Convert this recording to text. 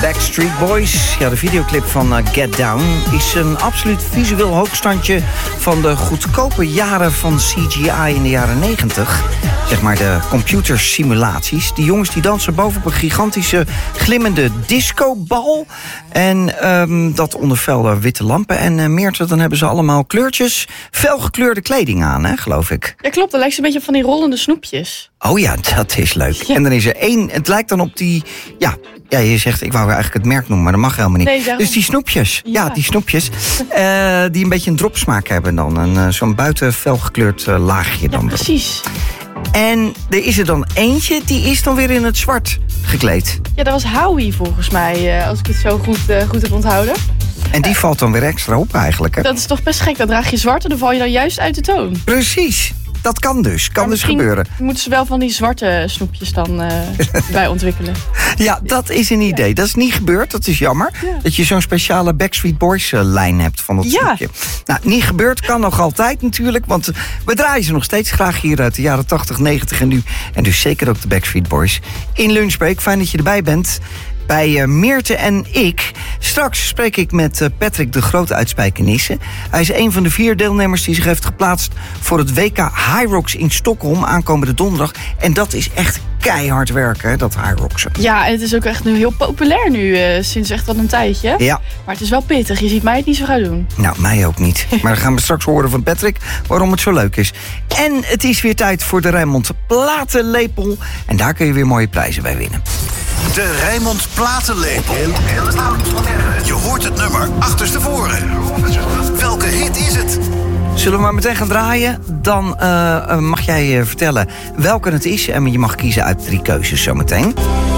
Backstreet Boys. Ja, de videoclip van Get Down is een absoluut visueel hoogstandje van de goedkope jaren van CGI in de jaren 90. Zeg maar de computersimulaties. Die jongens die dansen bovenop een gigantische glimmende discobal. En dat onder fel witte lampen. En Meerte, dan hebben ze allemaal kleurtjes, felgekleurde kleding aan, hè, geloof ik. Ja, klopt. Dat lijkt een beetje op van die rollende snoepjes. Oh ja, dat is leuk. Ja. En dan is er één, het lijkt dan op die... Ja, je zegt, ik wou eigenlijk het merk noemen, maar dat mag helemaal niet. Nee, dus die snoepjes. Ja, die snoepjes. Die een beetje een dropsmaak hebben dan. En zo'n buiten felgekleurd laagje dan. Ja, precies. En er is er dan eentje, die is dan weer in het zwart gekleed. Ja, dat was Howie volgens mij, als ik het zo goed heb onthouden. En die valt dan weer extra op eigenlijk, hè? Dat is toch best gek. Dan draag je zwart en dan val je dan juist uit de toon. Precies. Dat kan dus. Kan dus gebeuren. Moeten ze wel van die zwarte snoepjes dan bij ontwikkelen. Ja, dat is een idee. Ja. Dat is niet gebeurd. Dat is jammer. Ja. Dat je zo'n speciale Backstreet Boys lijn hebt van dat snoepje. Nou, niet gebeurd. Kan nog altijd natuurlijk. Want we draaien ze nog steeds graag hier uit de jaren 80, 90 en nu. En dus zeker ook de Backstreet Boys. In Lunchbreak. Fijn dat je erbij bent. Bij Meerte en ik. Straks spreek ik met Patrick de Groot uit Spijkenisse. Hij is een van de 4 deelnemers die zich heeft geplaatst voor het WK Hyrox in Stockholm aankomende donderdag. En dat is echt keihard werken, hè, dat Hyroxen. Ja, en het is ook echt nu heel populair nu, sinds echt wel een tijdje. Ja. Maar het is wel pittig. Je ziet mij het niet zo gaan doen. Nou, mij ook niet. Maar dan gaan we straks horen van Patrick waarom het zo leuk is. En het is weer tijd voor de Rijnmond Platenlepel. En daar kun je weer mooie prijzen bij winnen. De Rijnmond Platenlepel. Je hoort het nummer achterstevoren. Welke hit is het? Zullen we maar meteen gaan draaien? Dan mag jij vertellen welke het is. En je mag kiezen uit 3 keuzes zometeen.